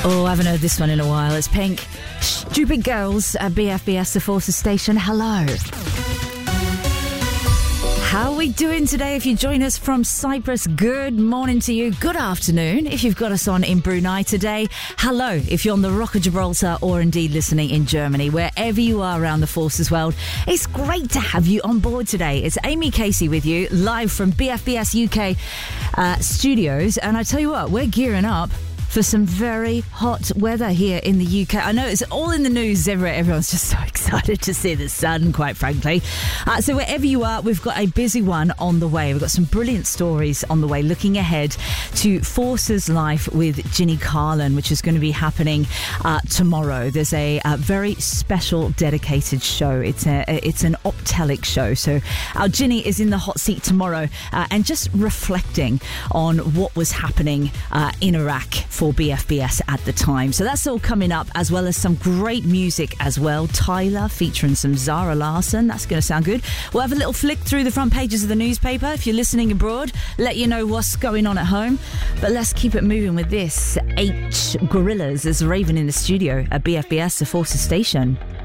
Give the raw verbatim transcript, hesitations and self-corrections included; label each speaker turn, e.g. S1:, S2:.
S1: Oh, I haven't heard this one in a while. It's Pink. Stupid Girls at B F B S, the Forces Station. Hello. How are we doing today? If you join us from Cyprus, good morning to you. Good afternoon if you've got us on in Brunei today. Hello if you're on the Rock of Gibraltar or indeed listening in Germany. Wherever you are around the Forces world, it's great to have you on board today. It's Amy Casey with you, live from B F B S U K uh, studios. And I tell you what, we're gearing up for some very hot weather here in the U K. I know it's all in the news everywhere. Everyone's just so excited to see the sun, quite frankly. Uh, so wherever you are, we've got a busy one on the way. We've got some brilliant stories on the way, looking ahead to Forces Life with Ginny Carlin, which is going to be happening uh, tomorrow. There's a, a very special dedicated show. It's a it's an Optelic show. So our Ginny is in the hot seat tomorrow uh, and just reflecting on what was happening uh, in Iraq for B F B S at the time. So that's all coming up, as well as some great music as well. Tyler featuring some Zara Larsson. That's going to sound good. We'll have a little flick through the front pages of the newspaper. If you're listening abroad, let you know what's going on at home. But let's keep it moving with this. H Gorillas is raving in the studio at B F B S, the Forces Station.